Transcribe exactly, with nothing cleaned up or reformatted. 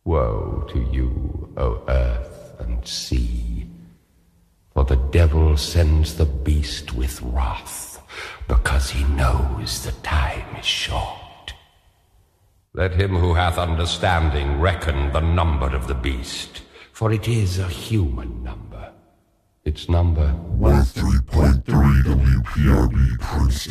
Woe to you, O earth and sea, for the devil sends the beast with wrath, because he knows the time is short. Let him who hath understanding reckon the number of the beast, for it is a human number. Its number one three point three W P R B Princeton.